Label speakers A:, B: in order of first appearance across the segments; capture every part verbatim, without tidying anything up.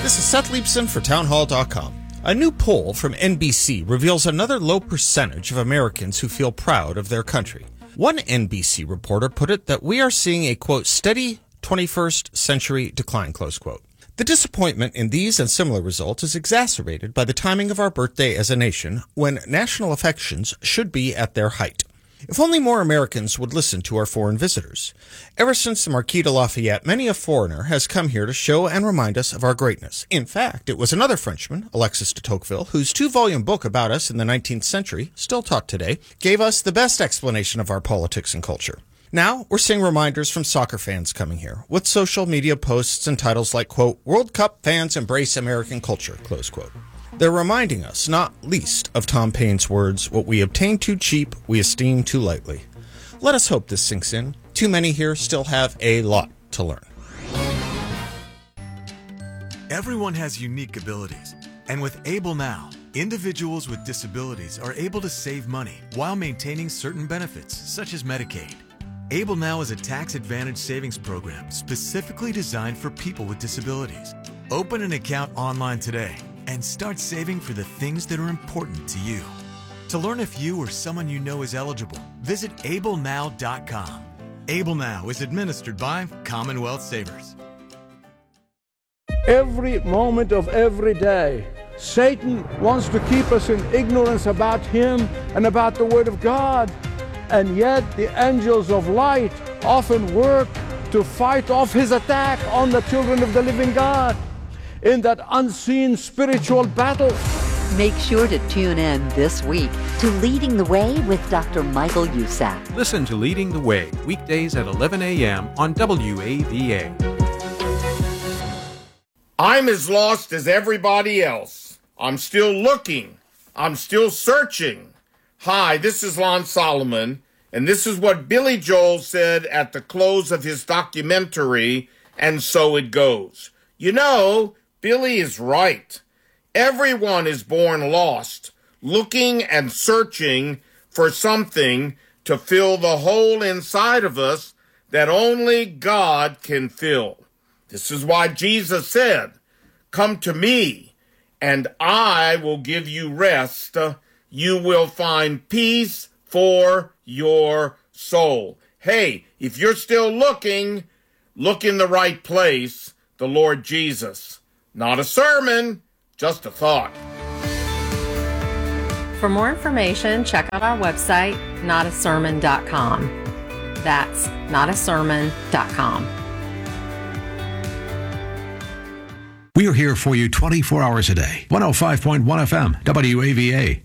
A: This is Seth Leibson for townhall dot com. A new poll from N B C reveals another low percentage of Americans who feel proud of their country. One N B C reporter put it that we are seeing a, quote, steady twenty-first century decline, close quote. The disappointment in these and similar results is exacerbated by the timing of our birthday as a nation, when national affections should be at their height. If only more Americans would listen to our foreign visitors. Ever since the Marquis de Lafayette, many a foreigner has come here to show and remind us of our greatness. In fact, it was another Frenchman, Alexis de Tocqueville, whose two-volume book about us in the nineteenth century, still taught today, gave us the best explanation of our politics and culture. Now, we're seeing reminders from soccer fans coming here, with social media posts and titles like, quote, World Cup fans embrace American culture, close quote. They're reminding us, not least, of Tom Paine's words, what we obtain too cheap, we esteem too lightly. Let us hope this sinks in. Too many here still have a lot to learn.
B: Everyone has unique abilities, and with Able Now, individuals with disabilities are able to save money while maintaining certain benefits, such as Medicaid. Able Now is a tax-advantaged savings program specifically designed for people with disabilities. Open an account online today and start saving for the things that are important to you. To learn if you or someone you know is eligible, visit able now dot com. Able Now is administered by Commonwealth Savers.
C: Every moment of every day, Satan wants to keep us in ignorance about him and about the Word of God. And yet the angels of light often work to fight off his attack on the children of the living God in that unseen spiritual battle.
D: Make sure to tune in this week to Leading the Way with Doctor Michael Usack.
E: Listen to Leading the Way weekdays at eleven a.m. on W A V A.
F: I'm as lost as everybody else. I'm still looking. I'm still searching. Hi, this is Lon Solomon, and this is what Billy Joel said at the close of his documentary, And So It Goes. You know, Billy is right. Everyone is born lost, looking and searching for something to fill the hole inside of us that only God can fill. This is why Jesus said, Come to me, and I will give you rest. You will find peace for your soul. Hey, if you're still looking, look in the right place, the Lord Jesus. Not a sermon, just a thought.
G: For more information, check out our website, not a sermon dot com. That's not a sermon dot com.
H: We are here for you twenty-four hours a day. one oh five point one F M, W A V A.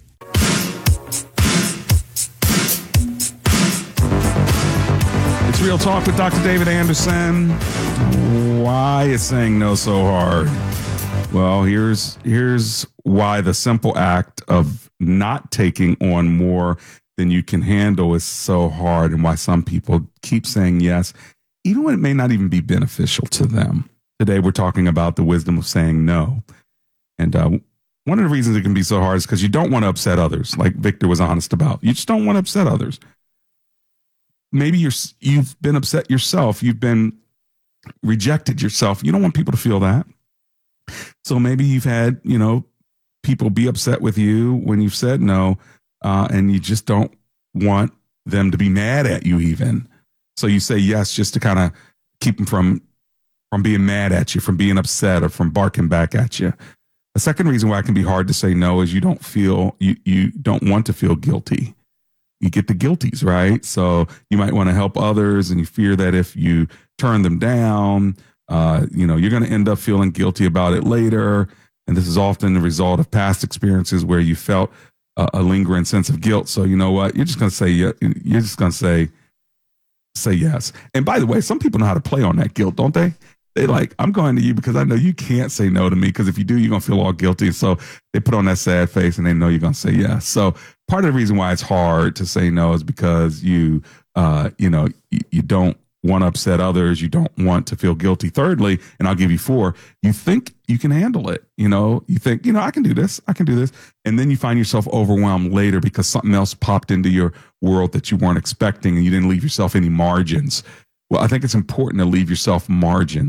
I: It's Real Talk with Doctor David Anderson. Why is saying no so hard? Well, here's here's why the simple act of not taking on more than you can handle is so hard, and why some people keep saying yes, even when it may not even be beneficial to them. Today, we're talking about the wisdom of saying no. And uh, one of the reasons it can be so hard is because you don't want to upset others, like Victor was honest about. You just don't want to upset others. Maybe you're, you've been upset yourself. You've been rejected yourself. You don't want people to feel that. So maybe you've had, you know, people be upset with you when you've said no, uh, and you just don't want them to be mad at you even. So you say yes just to kind of keep them from from being mad at you, from being upset, or from barking back at you. The second reason why it can be hard to say no is you don't feel, you, you don't want to feel guilty. You get the guilties, right? So you might want to help others, and you fear that if you turn them down, uh, you know, you're going to end up feeling guilty about it later. And this is often the result of past experiences where you felt a, a lingering sense of guilt. So you know what? You're just going to say, you're just going to say, say yes. And by the way, some people know how to play on that guilt, don't they? They like, I'm going to you because I know you can't say no to me, because if you do, you're going to feel all guilty. So they put on that sad face and they know you're going to say yes. So part of the reason why it's hard to say no is because you, uh, you know, you, you don't want to upset others. You don't want to feel guilty. Thirdly, and I'll give you four, you think you can handle it. You know, you think, you know, I can do this. I can do this. And then you find yourself overwhelmed later because something else popped into your world that you weren't expecting, and you didn't leave yourself any margins. Well, I think it's important to leave yourself margins.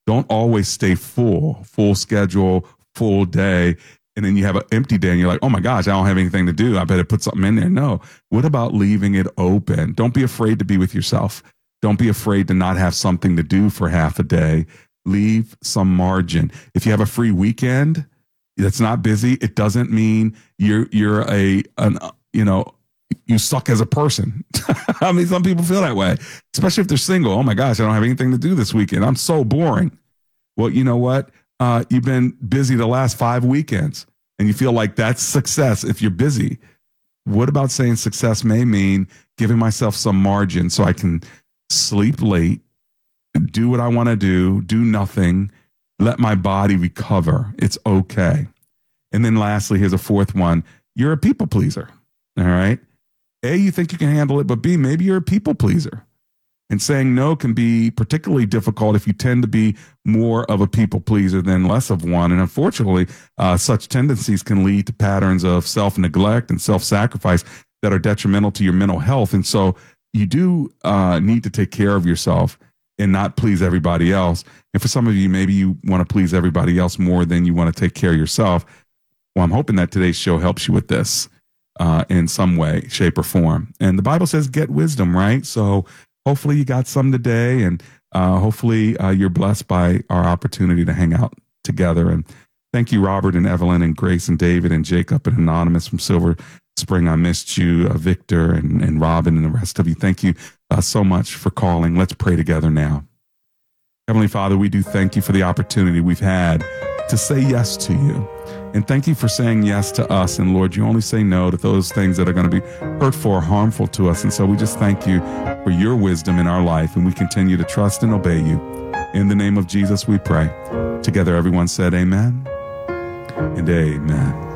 I: Don't always stay full, full schedule, full day. And then you have an empty day and you're like, oh my gosh, I don't have anything to do. I better put something in there. No. What about leaving it open? Don't be afraid to be with yourself. Don't be afraid to not have something to do for half a day. Leave some margin. If you have a free weekend that's not busy, it doesn't mean you're you're a an you know you suck as a person. I mean, some people feel that way, especially if they're single. Oh my gosh, I don't have anything to do this weekend. I'm so boring. Well, you know what? Uh, you've been busy the last five weekends, and you feel like that's success if you're busy. What about saying success may mean giving myself some margin so I can sleep late, do what I want to do, do nothing, let my body recover. It's okay. And then lastly, here's a fourth one. You're a people pleaser. All right. A, you think you can handle it, but B, maybe you're a people pleaser. And saying no can be particularly difficult if you tend to be more of a people pleaser than less of one. And unfortunately, uh, such tendencies can lead to patterns of self-neglect and self-sacrifice that are detrimental to your mental health. And so you do uh, need to take care of yourself and not please everybody else. And for some of you, maybe you want to please everybody else more than you want to take care of yourself. Well, I'm hoping that today's show helps you with this uh, in some way, shape, or form. And the Bible says get wisdom, right? So hopefully you got some today, and uh, hopefully uh, you're blessed by our opportunity to hang out together. And thank you, Robert and Evelyn and Grace and David and Jacob and Anonymous from Silver Spring. I missed you, uh, Victor and, and Robin and the rest of you. Thank you uh, so much for calling. Let's pray together now. Heavenly Father, we do thank you for the opportunity we've had to say yes to you. And thank you for saying yes to us. And Lord, you only say no to those things that are going to be hurtful or harmful to us. And so we just thank you for your wisdom in our life. And we continue to trust and obey you. In the name of Jesus, we pray. Together, everyone said amen and amen.